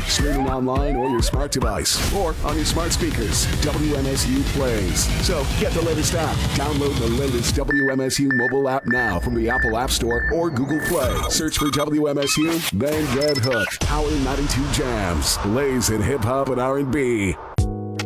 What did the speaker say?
streaming online or your smart device, or on your smart speakers. WMSU plays. So get the latest app. Download the latest WMSU mobile app now from the Apple App Store or Google Play. Search for WMSU, then get hooked. Power 92 Jams. Lays in hip hop and R&B.